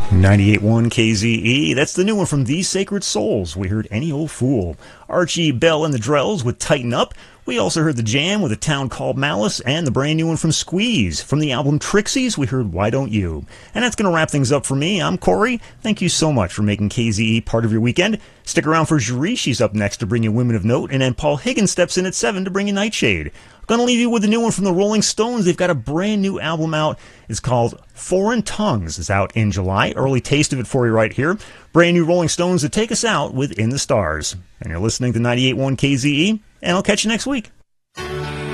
98.1 KZE. That's the new one from These Sacred Souls. We heard Any Old Fool. Archie Bell and the Drells with Tighten Up. We also heard The Jam with A Town Called Malice, and the brand new one from Squeeze. From the album Trixies, we heard Why Don't You. And that's going to wrap things up for me. I'm Corey. Thank you so much for making KZE part of your weekend. Stick around for Jeree. She's up next to bring you Women of Note, and then Paul Higgins steps in at 7 to bring you Nightshade. Gonna leave you with a new one from the Rolling Stones. They've got a brand new album out. It's called Foreign Tongues. It's out in July. Early taste of it for you right here. Brand new Rolling Stones to take us out with In the Stars. And you're listening to 98.1 KZE, and I'll catch you next week.